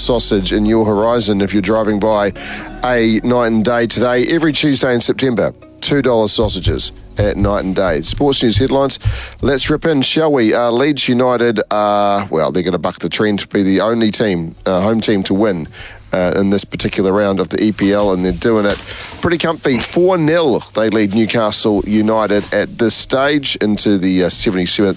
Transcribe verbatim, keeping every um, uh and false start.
sausage in your horizon if you're driving by a Night and Day today. Every Tuesday in September, two dollars sausages at Night and Day. Sports news headlines. Let's rip in, shall we? Uh, Leeds United, uh, well, they're going to buck the trend to be the only team, uh, home team to win uh, in this particular round of the E P L, and they're doing it pretty comfy. four nil they lead Newcastle United at this stage into the uh, seventy-seventh